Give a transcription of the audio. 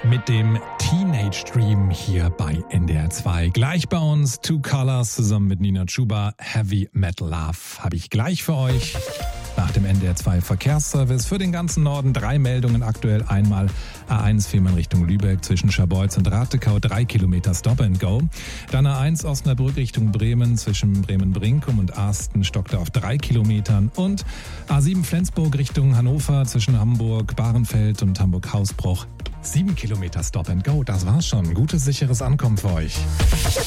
mit dem Teenage Dream hier bei NDR 2. Gleich bei uns Two Colors zusammen mit Nina Chuba. Heavy Metal Love habe ich gleich für euch. Nach dem NDR 2 Verkehrsservice für den ganzen Norden 3 Meldungen aktuell. Einmal A1 Fehmarn Richtung Lübeck zwischen Scharbeutz und Ratekau 3 Kilometer Stop and Go. Dann A1 Osnabrück Richtung Bremen zwischen Bremen-Brinkum und Arsten stockt auf 3 Kilometern. Und A7 Flensburg Richtung Hannover zwischen Hamburg, Bahrenfeld und Hamburg-Hausbruch 7 Kilometer Stop and Go. Das war's schon. Gutes, sicheres Ankommen für euch.